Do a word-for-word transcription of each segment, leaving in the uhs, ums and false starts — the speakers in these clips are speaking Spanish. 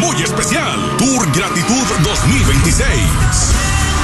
muy especial. Tour Gratitud dos mil veintiséis.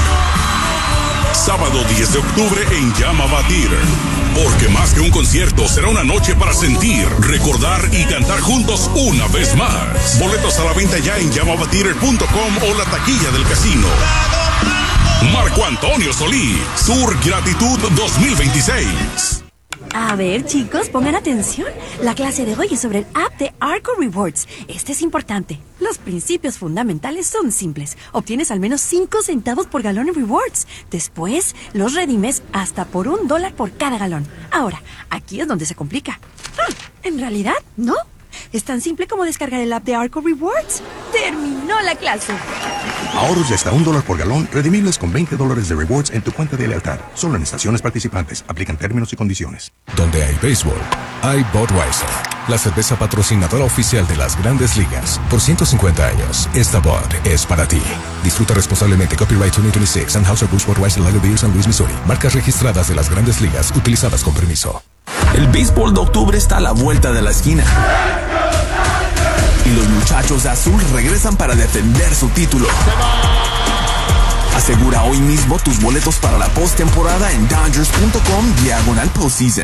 Sábado diez de octubre en Llama Batir. Porque más que un concierto, será una noche para sentir, recordar y cantar juntos una vez más. Boletos a la venta ya en llama batir punto com o la taquilla del casino. Marco Antonio Solís, Tour Gratitud dos mil veintiséis. A ver, chicos, pongan atención. La clase de hoy es sobre el app de Arco Rewards. Este es importante. Los principios fundamentales son simples. Obtienes al menos cinco centavos por galón en rewards. Después, los redimes hasta por un dólar por cada galón. Ahora, aquí es donde se complica. Hmm, en realidad, no. Es tan simple como descargar el app de Arco Rewards. ¡Terminó la clase! Ahorros de hasta un dólar por galón, redimibles con veinte dólares de rewards en tu cuenta de lealtad. Solo en estaciones participantes. Aplican términos y condiciones. Donde hay béisbol, hay Budweiser, la cerveza patrocinadora oficial de las Grandes Ligas. Por ciento cincuenta años, esta Bud es para ti. Disfruta responsablemente. Copyright dos mil veintiséis. Anheuser-Busch Budweiser Lager Beer, San Luis, Missouri. Marcas registradas de las Grandes Ligas, utilizadas con permiso. El béisbol de octubre está a la vuelta de la esquina. Y los muchachos de azul regresan para defender su título. Asegura hoy mismo tus boletos para la postemporada en Dodgers punto com diagonal postseason.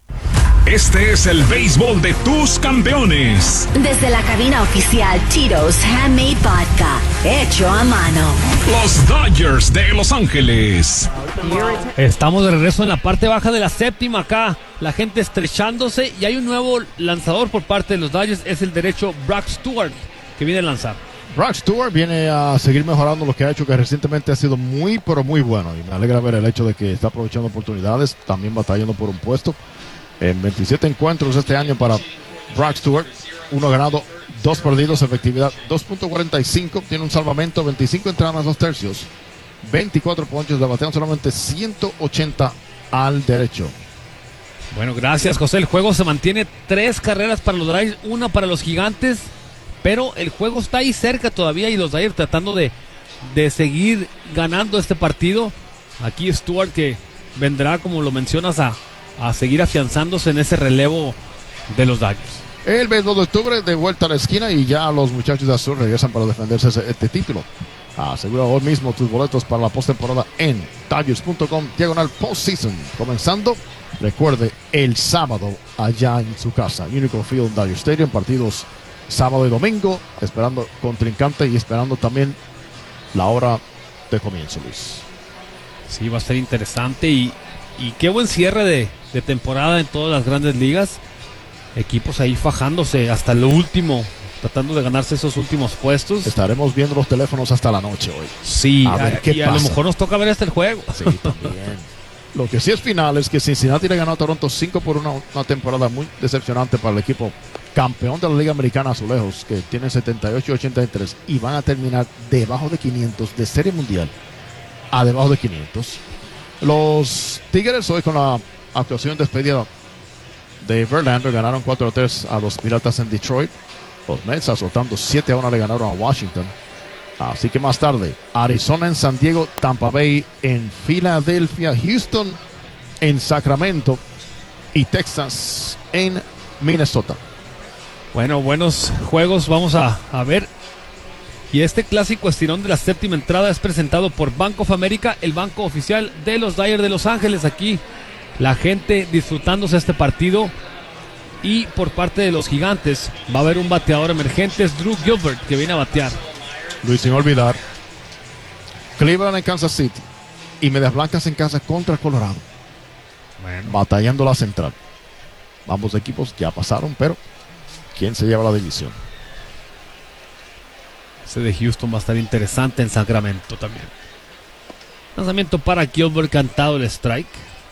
Este es el béisbol de tus campeones. Desde la cabina oficial Tito's Handmade Vodka, hecho a mano. Los Dodgers de Los Ángeles. Estamos de regreso en la parte baja de la séptima acá. La gente estrechándose y hay un nuevo lanzador por parte de los Dodgers. Es el derecho Brock Stewart que viene a lanzar. Brock Stewart viene a seguir mejorando lo que ha hecho, que recientemente ha sido muy, pero muy bueno. Y me alegra ver el hecho de que está aprovechando oportunidades, también batallando por un puesto. En veintisiete encuentros este año para Brock Stewart, uno ganado, dos perdidos, efectividad dos punto cuarenta y cinco, tiene un salvamento, veinticinco entradas, dos tercios, veinticuatro ponches, le batean solamente ciento ochenta al derecho. Bueno, gracias, José. El juego se mantiene, tres carreras para los Dodgers, una para los Gigantes, pero el juego está ahí cerca todavía y los Dodgers tratando de, de seguir ganando este partido. Aquí Stewart que vendrá, como lo mencionas, a a seguir afianzándose en ese relevo de los Dodgers. El veintidós de octubre de vuelta a la esquina y ya los muchachos de azul regresan para defenderse este título. Asegura hoy mismo tus boletos para la postemporada en Dodgers punto com diagonal postseason. Comenzando, recuerde, el sábado allá en su casa, Unico Field Dodger Stadium, partidos sábado y domingo, esperando contrincante y esperando también la hora de comienzo, Luis. Sí, va a ser interesante y, y qué buen cierre de, de temporada en todas las Grandes Ligas. Equipos ahí fajándose hasta lo último, tratando de ganarse esos últimos puestos. Estaremos viendo los teléfonos hasta la noche hoy. Sí, a, ver a, qué y pasa. a lo mejor nos toca ver hasta el juego. Sí, también. Lo que sí es final es que Cincinnati le ganó a Toronto cinco por una, una temporada muy decepcionante para el equipo campeón de la Liga Americana Azulejos, que tiene setenta y ocho y ochenta y tres y van a terminar debajo de quinientos de Serie Mundial a debajo de quinientos. Los Tigres hoy con la actuación despedida de Verlander ganaron cuatro a tres a los Piratas en Detroit. Los Mets azotando siete a uno le ganaron a Washington. Así que más tarde, Arizona en San Diego, Tampa Bay en Filadelfia, Houston en Sacramento y Texas en Minnesota. Bueno, buenos juegos vamos a, a ver. Y este clásico estirón de la séptima entrada es presentado por Bank of America, el banco oficial de los Dodgers de Los Ángeles. Aquí la gente disfrutándose este partido. Y por parte de los Gigantes va a haber un bateador emergente, es Drew Gilbert, que viene a batear. Luis, sin olvidar, Cleveland en Kansas City y Medias Blancas en casa contra Colorado. Bueno. Batallando la central. Ambos equipos ya pasaron, pero ¿quién se lleva la división? Ese de Houston va a estar interesante en Sacramento también. Lanzamiento para Gilbert, cantado el strike.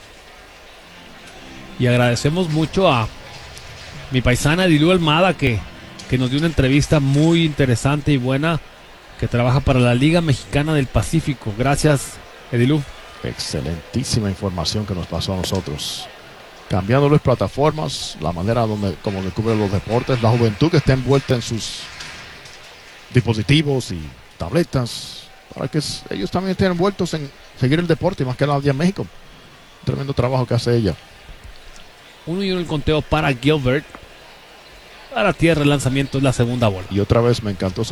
Y agradecemos mucho a mi paisana Edilú Almada que, que nos dio una entrevista muy interesante y buena, que trabaja para la Liga Mexicana del Pacífico. Gracias, Edilú. Excelentísima información que nos pasó a nosotros. Cambiando las plataformas, la manera donde como descubren los deportes, la juventud que está envuelta en sus dispositivos y tabletas, para que ellos también estén envueltos en seguir el deporte, y más que nada allá en México. Tremendo trabajo que hace ella. Uno y uno el conteo para Gilbert. Para tierra el lanzamiento es la segunda bola. Y otra vez me encantó su